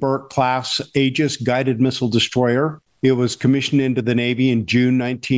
Burke-class Aegis guided missile destroyer. It was commissioned into the Navy in June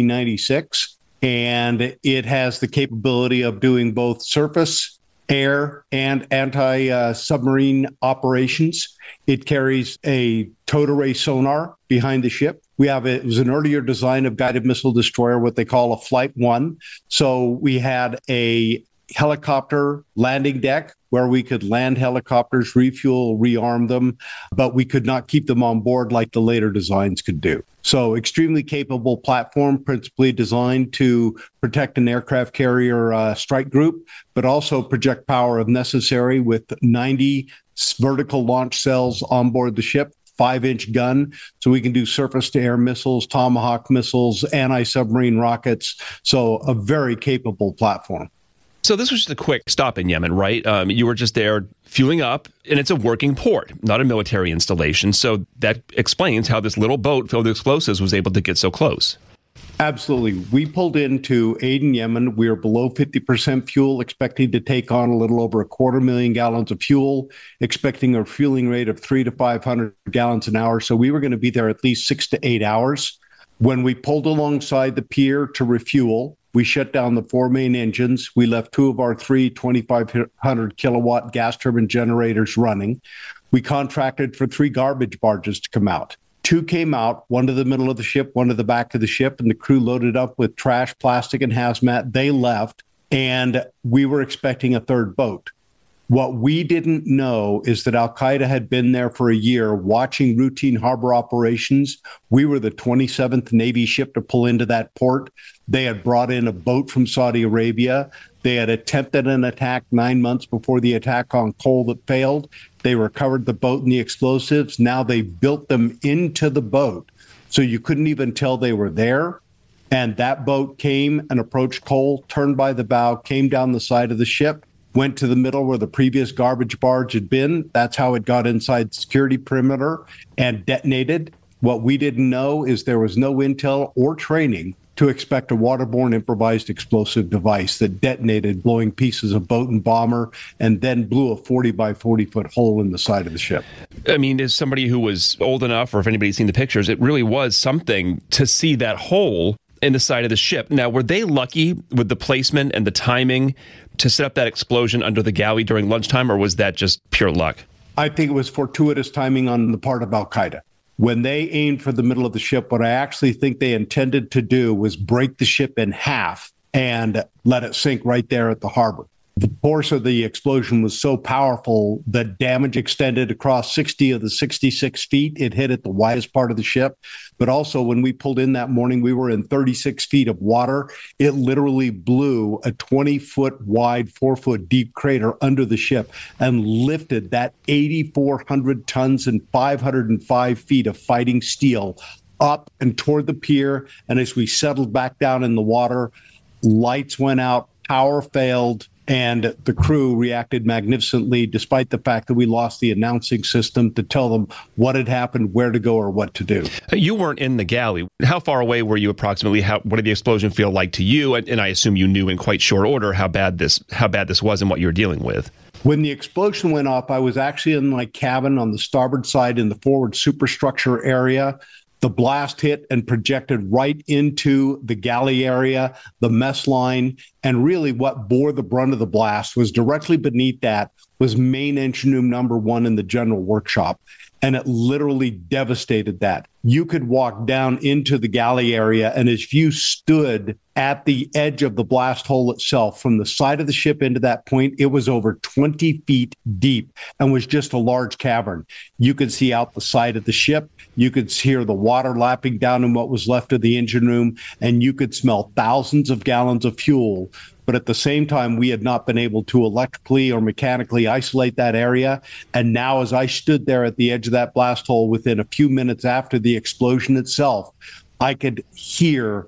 1996, and it has the capability of doing both surface, air, and anti-submarine operations. It carries a towed array sonar behind the ship. It was an earlier design of guided missile destroyer, what they call a Flight 1. So we had a helicopter landing deck where we could land helicopters, refuel, rearm them, but we could not keep them on board like the later designs could do. So extremely capable platform, principally designed to protect an aircraft carrier strike group, but also project power if necessary with 90 vertical launch cells on board the ship, 5-inch gun, so we can do surface-to-air missiles, Tomahawk missiles, anti-submarine rockets. So a very capable platform. So this was just a quick stop in Yemen, right? You were just there fueling up, and it's a working port, not a military installation. So that explains how this little boat filled with explosives was able to get so close. Absolutely. We pulled into Aden, Yemen. We were below 50% fuel, expecting to take on a little over 250,000 gallons of fuel, expecting a fueling rate of 300 to 500 gallons an hour. So we were going to be there at least 6 to 8 hours. When we pulled alongside the pier to refuel, we shut down the 4 main engines. We left 2 of our 3 2,500 kilowatt gas turbine generators running. We contracted for 3 garbage barges to come out. 2 came out, one to the middle of the ship, one to the back of the ship, and the crew loaded up with trash, plastic, and hazmat. They left, and we were expecting a 3rd boat. What we didn't know is that Al-Qaeda had been there for a year watching routine harbor operations. We were the 27th Navy ship to pull into that port. They had brought in a boat from Saudi Arabia. They had attempted an attack 9 months before the attack on Cole that failed. They recovered the boat and the explosives. Now they built them into the boat, so you couldn't even tell they were there. And that boat came and approached Cole, turned by the bow, came down the side of the ship, went to the middle where the previous garbage barge had been. That's how it got inside the security perimeter and detonated. What we didn't know is there was no intel or training to expect a waterborne improvised explosive device that detonated, blowing pieces of boat and bomber, and then blew a 40 by 40 foot hole in the side of the ship. I mean, as somebody who was old enough, or if anybody's seen the pictures, it really was something to see that hole in the side of the ship. Now, were they lucky with the placement and the timing to set up that explosion under the galley during lunchtime, or was that just pure luck? I think it was fortuitous timing on the part of Al-Qaeda. When they aimed for the middle of the ship, what I actually think they intended to do was break the ship in half and let it sink right there at the harbor. The force of the explosion was so powerful that damage extended across 60 of the 66 feet. It hit at the widest part of the ship. But also, when we pulled in that morning, we were in 36 feet of water. It literally blew a 20-foot wide, 4-foot deep crater under the ship and lifted that 8,400 tons and 505 feet of fighting steel up and toward the pier. And as we settled back down in the water, lights went out, power failed, and the crew reacted magnificently, despite the fact that we lost the announcing system to tell them what had happened, where to go, or what to do. You weren't in the galley. How far away were you approximately? What did the explosion feel like to you? And I assume you knew in quite short order how bad this was and what you were dealing with. When the explosion went off, I was actually in my cabin on the starboard side in the forward superstructure area. The blast hit and projected right into the galley area, the mess line, and really what bore the brunt of the blast was directly beneath that was main engine room number 1 in the general workshop. And it literally devastated that. You could walk down into the galley area, and as you stood at the edge of the blast hole itself, from the side of the ship into that point, it was over 20 feet deep and was just a large cavern. You could see out the side of the ship. You could hear the water lapping down in what was left of the engine room, and you could smell thousands of gallons of fuel. But at the same time, we had not been able to electrically or mechanically isolate that area. And now, as I stood there at the edge of that blast hole within a few minutes after the explosion itself, I could hear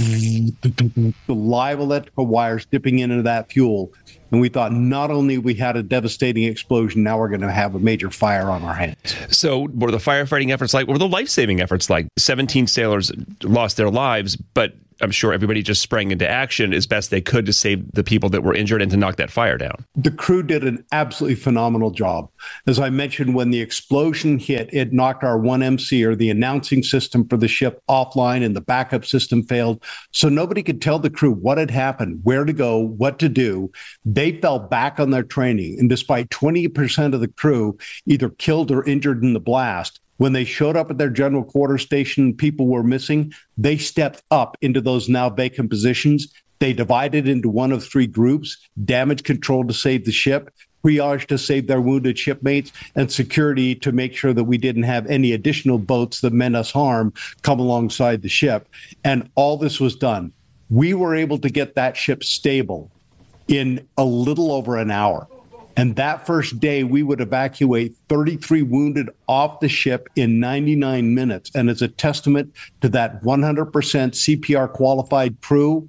the live electrical wires dipping into that fuel. And we thought not only we had a devastating explosion, now we're going to have a major fire on our hands. So what were the firefighting efforts like? What were the life-saving efforts like? 17 sailors lost their lives, but I'm sure everybody just sprang into action as best they could to save the people that were injured and to knock that fire down. The crew did an absolutely phenomenal job. As I mentioned, when the explosion hit, it knocked our 1MC, or the announcing system for the ship, offline, and the backup system failed. So nobody could tell the crew what had happened, where to go, what to do. They fell back on their training. And despite 20% of the crew either killed or injured in the blast, when they showed up at their general quarters station, people were missing, they stepped up into those now vacant positions. They divided into one of three groups: damage control to save the ship, triage to save their wounded shipmates, and security to make sure that we didn't have any additional boats that meant us harm come alongside the ship. And all this was done. We were able to get that ship stable in a little over an hour. And that first day, we would evacuate 33 wounded off the ship in 99 minutes. And as a testament to that 100% CPR qualified crew,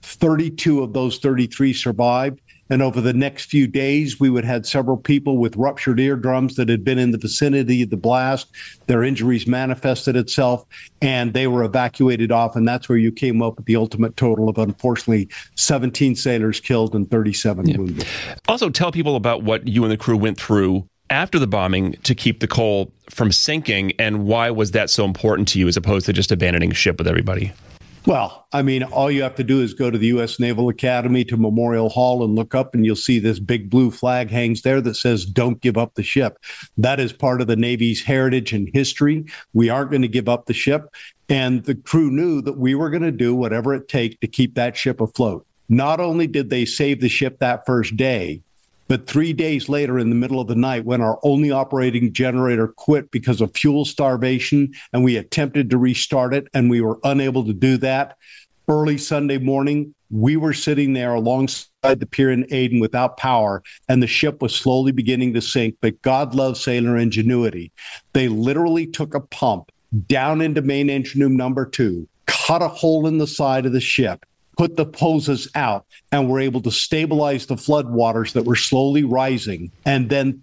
32 of those 33 survived. And over the next few days, we would have several people with ruptured eardrums that had been in the vicinity of the blast. Their injuries manifested itself, and they were evacuated off. And that's where you came up with the ultimate total of, unfortunately, 17 sailors killed and 37 wounded. Also, tell people about what you and the crew went through after the bombing to keep the Cole from sinking, and why was that so important to you as opposed to just abandoning ship with everybody? Well, I mean, all you have to do is go to the U.S. Naval Academy to Memorial Hall and look up, and you'll see this big blue flag hangs there that says, "Don't give up the ship." That is part of the Navy's heritage and history. We aren't going to give up the ship. And the crew knew that we were going to do whatever it takes to keep that ship afloat. Not only did they save the ship that first day, but 3 days later, in the middle of the night, when our only operating generator quit because of fuel starvation, and we attempted to restart it, and we were unable to do that, early Sunday morning, we were sitting there alongside the pier in Aden without power, and the ship was slowly beginning to sink. But God loves sailor ingenuity. They literally took a pump down into main engine room number 2, cut a hole in the side of the ship, put the hoses out, and were able to stabilize the floodwaters that were slowly rising. And then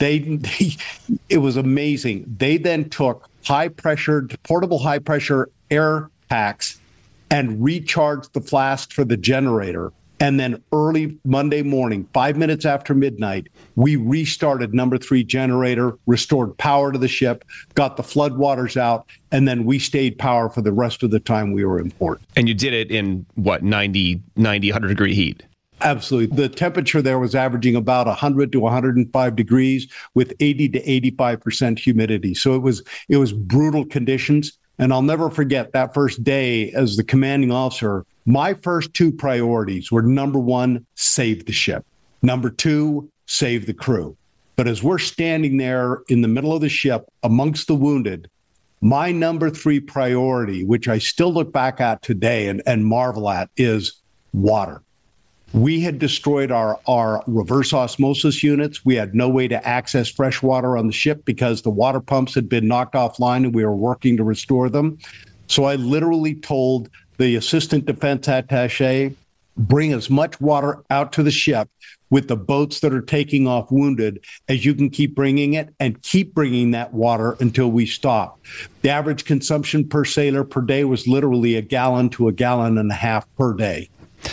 it was amazing. They then took portable high pressure air packs and recharged the flask for the generator. And then early Monday morning, 5 minutes after midnight, we restarted number 3 generator, restored power to the ship, got the floodwaters out, and then we stayed power for the rest of the time we were in port. And you did it in, what, 90, 100 degree heat? Absolutely. The temperature there was averaging about 100 to 105 degrees with 80 to 85% humidity. So it was brutal conditions. And I'll never forget that first day as the commanding officer. My first 2 priorities were, number 1, save the ship. Number 2, save the crew. But as we're standing there in the middle of the ship amongst the wounded, my number 3 priority, which I still look back at today and marvel at, is water. We had destroyed our reverse osmosis units. We had no way to access fresh water on the ship because the water pumps had been knocked offline and we were working to restore them. So I literally told the assistant defense attaché, bring as much water out to the ship with the boats that are taking off wounded as you can keep bringing it, and keep bringing that water until we stop. The average consumption per sailor per day was literally 1 gallon to 1.5 gallons per day.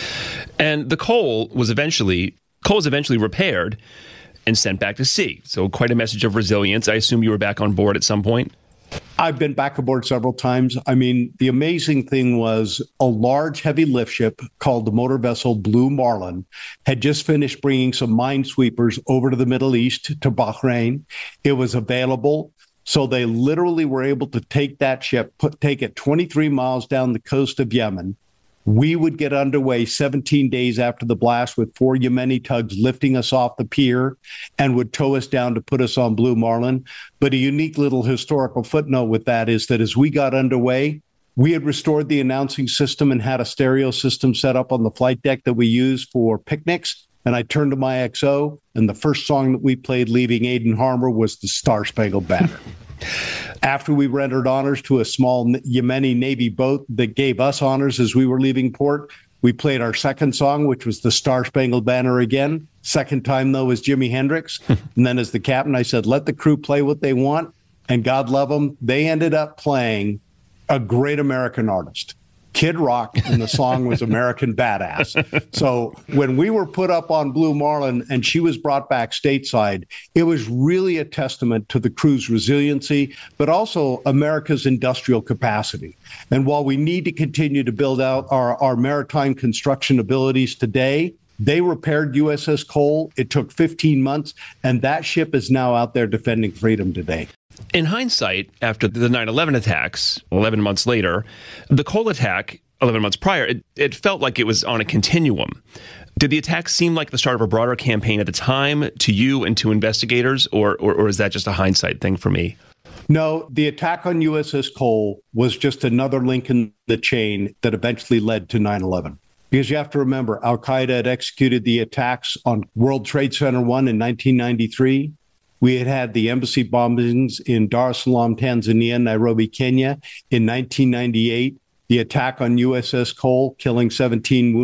And the Cole was eventually repaired and sent back to sea. So quite a message of resilience. I assume you were back on board at some point? I've been back aboard several times. I mean, the amazing thing was a large heavy lift ship called the motor vessel Blue Marlin had just finished bringing some minesweepers over to the Middle East, to Bahrain. It was available. So they literally were able to take that ship, take it 23 miles down the coast of Yemen. We would get underway 17 days after the blast with 4 Yemeni tugs lifting us off the pier and would tow us down to put us on Blue Marlin. But a unique little historical footnote with that is that as we got underway, we had restored the announcing system and had a stereo system set up on the flight deck that we use for picnics. And I turned to my XO, and the first song that we played leaving Aden Harbor was the Star Spangled Banner. After we rendered honors to a small Yemeni Navy boat that gave us honors as we were leaving port, we played our second song, which was the Star Spangled Banner again. Second time, though, was Jimi Hendrix. And then as the captain, I said, let the crew play what they want. And God love them, they ended up playing A Great American Artist. Kid Rock, and the song was American Badass. So when we were put up on Blue Marlin and she was brought back stateside, it was really a testament to the crew's resiliency, but also America's industrial capacity. And while we need to continue to build out our maritime construction abilities today, they repaired USS Cole. It took 15 months, and that ship is now out there defending freedom today. In hindsight, after the 9/11 attacks, 11 months later, the Cole attack, 11 months prior, it felt like it was on a continuum. Did the attack seem like the start of a broader campaign at the time to you and to investigators, or is that just a hindsight thing for me? No, the attack on USS Cole was just another link in the chain that eventually led to 9/11. Because you have to remember, Al-Qaeda had executed the attacks on World Trade Center 1 in 1993. We had the embassy bombings in Dar es Salaam, Tanzania, Nairobi, Kenya in 1998. The attack on USS Cole, killing 17